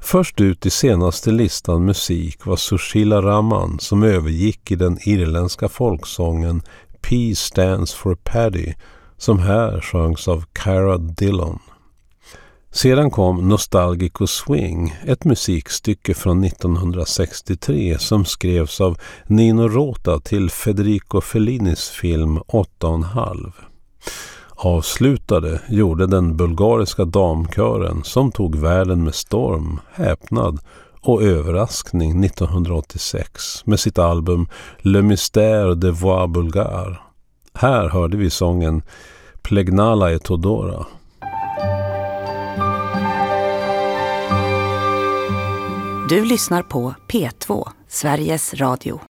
Först ut i senaste listan musik var Sushila Raman som övergick i den irländska folksången P stands for Paddy som här sjöngs av Cara Dillon. Sedan kom Nostalgico Swing, ett musikstycke från 1963 som skrevs av Nino Rota till Federico Fellinis film 8,5. Avslutade gjorde den bulgariska damkören som tog världen med storm, häpnad och överraskning 1986 med sitt album Le Mystère de Voix Bulgare. Här hörde vi sången Plegnala e Todora. Du lyssnar på P2, Sveriges Radio.